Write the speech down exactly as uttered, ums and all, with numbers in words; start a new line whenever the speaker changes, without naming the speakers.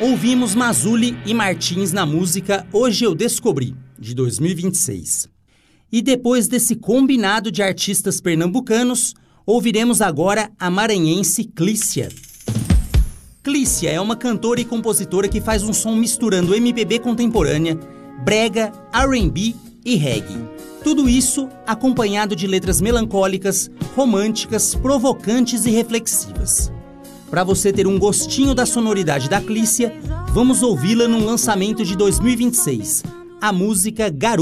Ouvimos Mazuli e Martins na música Hoje Eu Descobri, de dois mil e vinte e seis. E depois desse combinado de artistas pernambucanos, ouviremos agora a maranhense Clícia. Clícia é uma cantora e compositora que faz um som misturando M P B contemporânea, brega, R and B e reggae. Tudo isso acompanhado de letras melancólicas, românticas, provocantes e reflexivas. Para você ter um gostinho da sonoridade da Clícia, vamos ouvi-la num lançamento de dois mil e vinte e seis, a música Garoto.